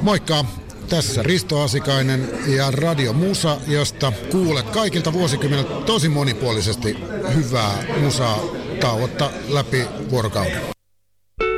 Moikka! Tässä Risto Asikainen ja Radio Musa, josta kuulet kaikilta vuosikymmeniltä tosi monipuolisesti hyvää musaa tauotta läpi vuorokauden.